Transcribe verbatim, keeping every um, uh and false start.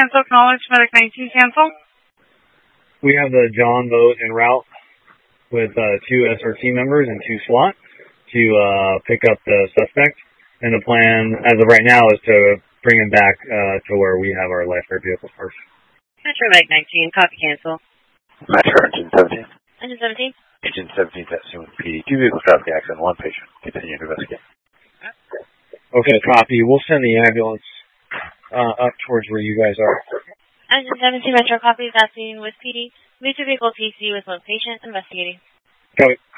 cancel. Acknowledge. Medic nineteen, cancel. We have the John boat en route with uh, two S R T members and two SWAT to uh, pick up the suspect. And the plan, as of right now, is to bring him back uh, to where we have our lifeguard vehicles first. Metro Medic nineteen, copy cancel. Metro Engine seventeen. Engine seventeen. Engine seventeen, testing with P D. Two vehicles traffic accident, one patient. Continue to investigate. Okay, copy. We'll send the ambulance uh, up towards where you guys are. Engine seventeen, Metro, copy, that's with P D. Move to vehicle P C with one patient investigating. Copy.